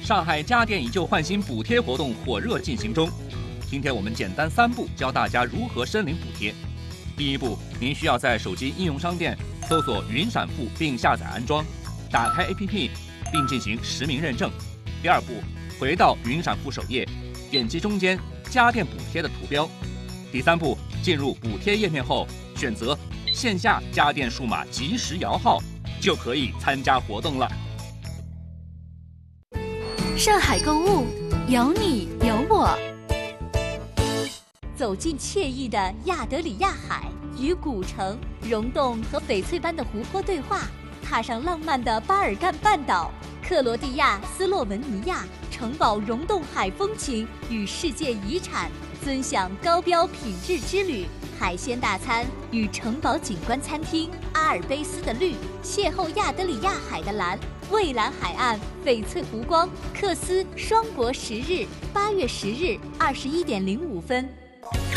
上海家电以旧换新补贴活动火热进行中。今天我们简单3步教大家如何申领补贴。第一步，您需要在手机应用商店搜索云闪付并下载安装，打开 APP 并进行实名认证。第二步，回到云闪付首页，点击中间家电补贴的图标。第三步，进入补贴页面后，选择线下家电数码即时摇号，就可以参加活动了。 上海购物，有你有我。走进惬意的亚德里亚海，与古城、溶洞和翡翠般的湖泊对话，踏上浪漫的巴尔干半岛、克罗地亚斯洛文尼亚城堡溶洞海风情与世界遗产，尊享高标品质之旅。海鲜大餐与城堡景观餐厅阿尔卑斯的绿，邂逅亚德里亚海的蓝，蔚蓝海岸翡翠湖光，克斯双国10日，8月10日21:05。